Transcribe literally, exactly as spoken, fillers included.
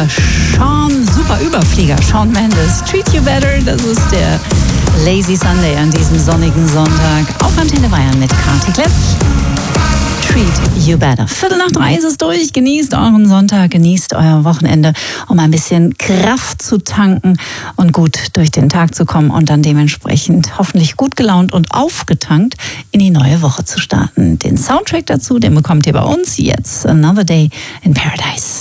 Shawn, super Überflieger, Shawn Mendes. Treat You Better, das ist der Lazy Sunday an diesem sonnigen Sonntag auf Antenne Bayern mit Kati Kleff. Treat You Better. Viertel nach drei ist es durch. Genießt euren Sonntag, genießt euer Wochenende, um ein bisschen Kraft zu tanken und gut durch den Tag zu kommen und dann dementsprechend hoffentlich gut gelaunt und aufgetankt in die neue Woche zu starten. Den Soundtrack dazu, den bekommt ihr bei uns jetzt. Another Day in Paradise.